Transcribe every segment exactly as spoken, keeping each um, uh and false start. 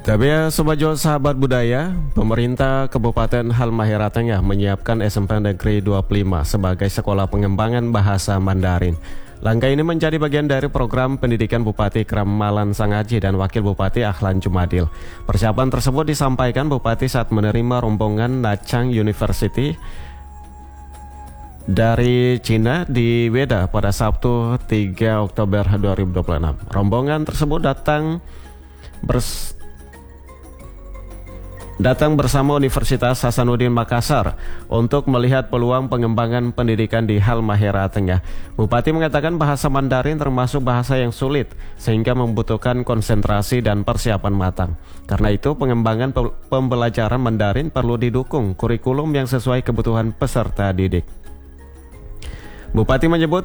Tapi ya Sobat Jo Sahabat Budaya, pemerintah Kabupaten Halmahera Tengah menyiapkan S M P Negeri dua puluh lima sebagai sekolah pengembangan bahasa Mandarin. Langkah ini menjadi bagian dari program pendidikan Bupati Kramalan Sangaji dan Wakil Bupati Ahlan Jumadil. Persiapan tersebut disampaikan Bupati saat menerima rombongan Nachang University dari Cina di Weda pada Sabtu tiga Oktober dua ribu dua puluh enam. Rombongan tersebut datang bers datang bersama Universitas Hasanuddin Makassar untuk melihat peluang pengembangan pendidikan di Halmahera Tengah. Bupati mengatakan bahasa Mandarin termasuk bahasa yang sulit sehingga membutuhkan konsentrasi dan persiapan matang. Karena itu pengembangan pembelajaran Mandarin perlu didukung kurikulum yang sesuai kebutuhan peserta didik. Bupati menyebut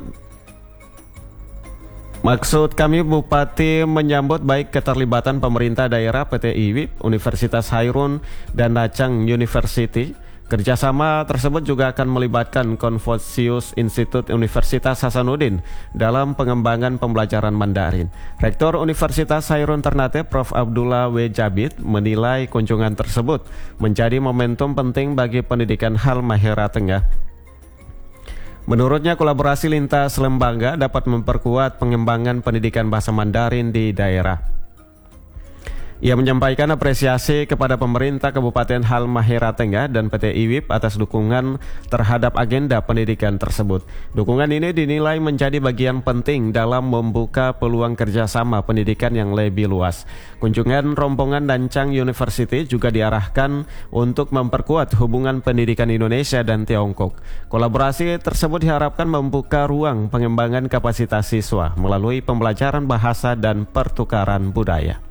Maksud kami Bupati menyambut baik keterlibatan pemerintah daerah, P T I W I P, Universitas Hairun, dan Nachang University. Kerjasama tersebut juga akan melibatkan Confucius Institute Universitas Hasanuddin dalam pengembangan pembelajaran Mandarin. Rektor Universitas Hairun Ternate, Profesor Abdullah W. Jabid, menilai kunjungan tersebut menjadi momentum penting bagi pendidikan Halmahera Tengah. Menurutnya kolaborasi lintas lembaga dapat memperkuat pengembangan pendidikan bahasa Mandarin di daerah. Ia menyampaikan apresiasi kepada pemerintah Kabupaten Halmahera Tengah dan P T I W I P atas dukungan terhadap agenda pendidikan tersebut. Dukungan ini dinilai menjadi bagian penting dalam membuka peluang kerjasama pendidikan yang lebih luas. Kunjungan rombongan Nachang University juga diarahkan untuk memperkuat hubungan pendidikan Indonesia dan Tiongkok. Kolaborasi tersebut diharapkan membuka ruang pengembangan kapasitas siswa melalui pembelajaran bahasa dan pertukaran budaya.